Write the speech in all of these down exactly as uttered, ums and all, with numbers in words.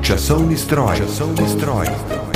Časovni stroj. Časovni stroj.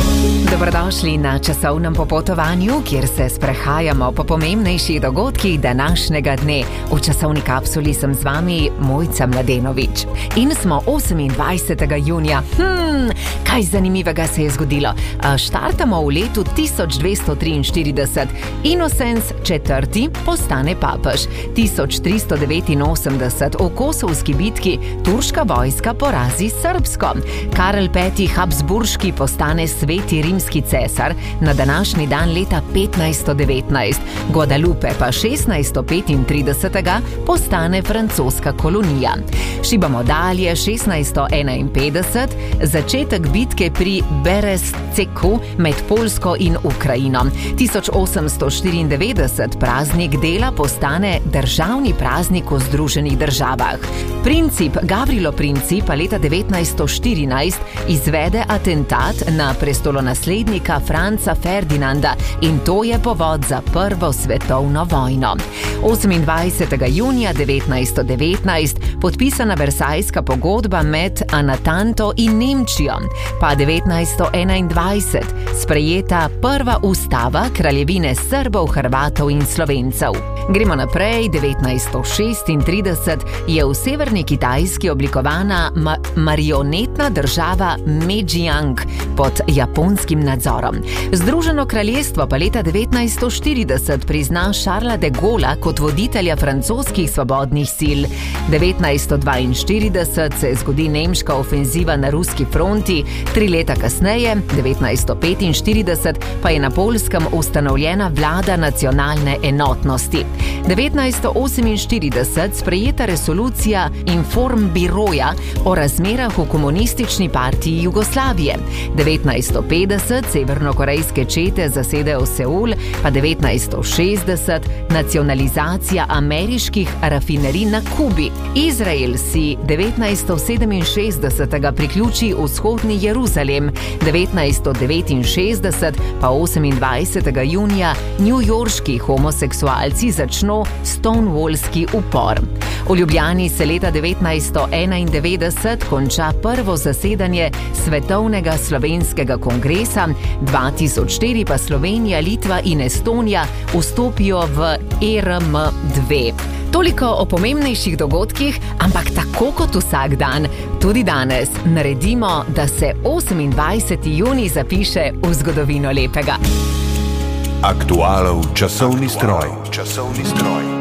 Dobrodošli na časovnem popotovanju, kjer se sprehajamo po pomembnejših dogodkih današnjega dne. V časovni kapsuli sem z vami Mojca Mladenovič. In smo osemindvajsetega junija. Hmm, kaj zanimivega se je zgodilo. Štartamo v letu tisoč dvesto triinštirideset. Innocens četrti postane papež. tisoč tristo devetinosemdeset v kosovski bitki turška vojska porazi srbsko. Karel peti Habsburški postane sveti rimski cesar na današnji dan leta petnajststo devetnajst. Guadalupe pa šestnajststo petintrideset postane francoska kolonija. Šibamo dalje, šestnajststo enainpetdeset, začetek bitke pri Beresceku med Poljsko in Ukrajino. tisoč osemsto štiriindevetdeset praznik dela postane državni praznik v Združenih državah. Princip Gavrilo Princip pa leta devetnajststo štirinajst izvede atentat na prestolonaslednika Franca Ferdinanda in to je povod za prvo svetovno vojno. osemindvajsetega junija devetnajststo devetnajst podpisana Versajska pogodba med Anatanto in Nemčijo, pa devetnajststo enaindvajset sprejeta prva ustava kraljevine Srbov, Hrvatov in Slovencev. Gremo naprej, devetnajststo šestintrideset je v severni Kitajski oblikovana ma- marionetna država Medžiang pod japonskim nadzorom. Združeno kraljestvo pa leta devetnajststo štirideset prizna Charlesa de Gaulleja kot voditelja francoskih svobodnih sil. devetnajststo dvainštirideset se zgodi nemška ofenziva na ruski fronti, tri leta kasneje, devetnajststo petinštirideset, pa je na Poljskem ustanovljena vlada nacionalne enotnosti. devetnajststo oseminštirideset sprejeta resolucija Informbiroja o razmerah v komunistični partiji Jugoslavije. devetnajststo petdeset severnokorejske čete zasedejo Seul, pa devetnajststo šestdeset nacionalizacija ameriških rafinerij na Kubi. Izrael si devetnajststo sedeminšestdeset priključi vzhodni Jeruzalem, devetnajststo devetinšestdeset pa osemindvajsetega junija newyorški homoseksualci začno stonewallski upor. V Ljubljani se leta devetnajststo enaindevetdeset konča prvo zasedanje Svetovnega slovenskega kongresa, dva tisoč štiri pa Slovenija, Litva in Estonija vstopijo v E R M dve. Toliko o pomembnejših dogodkih, ampak tako kot vsak dan, tudi danes naredimo, da se osemindvajseti junij zapiše v zgodovino lepega. Aktualov časovni stroj. Časovni stroj.